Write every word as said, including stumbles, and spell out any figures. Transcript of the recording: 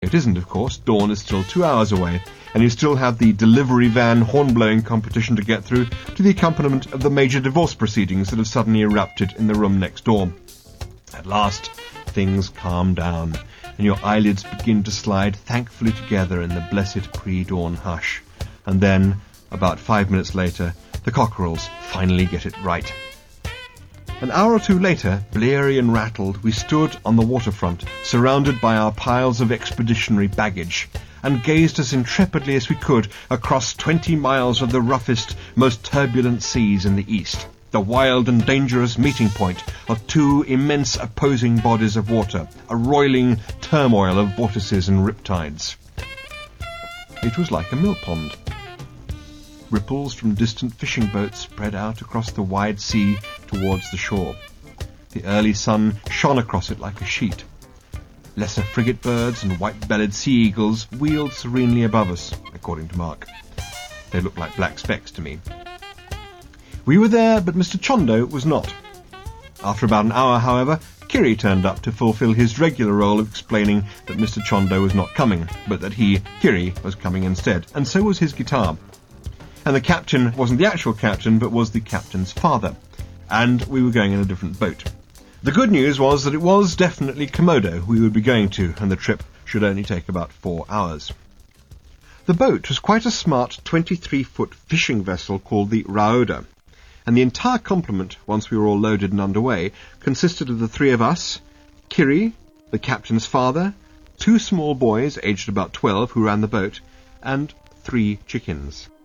It isn't, of course. Dawn is still two hours away, and you still have the delivery van horn-blowing competition to get through, to the accompaniment of the major divorce proceedings that have suddenly erupted in the room next door. At last, things calm down, and your eyelids begin to slide thankfully together in the blessed pre-dawn hush. And then, about five minutes later, the cockerels finally get it right. An hour or two later, bleary and rattled, we stood on the waterfront, surrounded by our piles of expeditionary baggage, and gazed as intrepidly as we could across twenty miles of the roughest, most turbulent seas in the east, the wild and dangerous meeting point of two immense opposing bodies of water, a roiling turmoil of vortices and riptides. It was like a mill pond. Ripples from distant fishing boats spread out across the wide sea towards the shore. The early sun shone across it like a sheet. Lesser frigate birds and white-bellied sea eagles wheeled serenely above us, according to Mark. They looked like black specks to me. We were there, but Mister Chondo was not. After about an hour, however, Kiri turned up to fulfil his regular role of explaining that Mister Chondo was not coming, but that he, Kiri, was coming instead, and so was his guitar. And the captain wasn't the actual captain, but was the captain's father, and we were going in a different boat. The good news was that it was definitely Komodo we would be going to, and the trip should only take about four hours. The boat was quite a smart twenty-three-foot fishing vessel called the Rauda, and the entire complement, once we were all loaded and underway, consisted of the three of us, Kiri, the captain's father, two small boys aged about twelve who ran the boat, and three chickens.